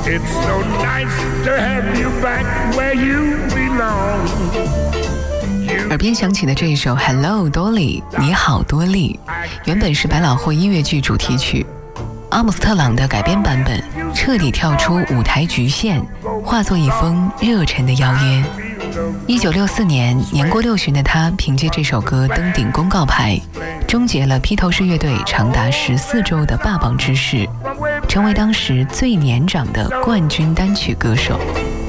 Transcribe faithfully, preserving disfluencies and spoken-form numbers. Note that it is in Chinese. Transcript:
It's so nice to have you back where you belong. 耳边响起的这一首 Hello Dolly 你好多莉，原本是百老汇音乐剧主题曲，阿姆斯特朗的改编版本彻底跳出舞台局限，化作一封热忱的邀约。一九六四年，年过六旬的他凭借这首歌登顶公告牌，终结了披头士乐队长达十四周的霸榜之势，成为当时最年长的冠军单曲歌手。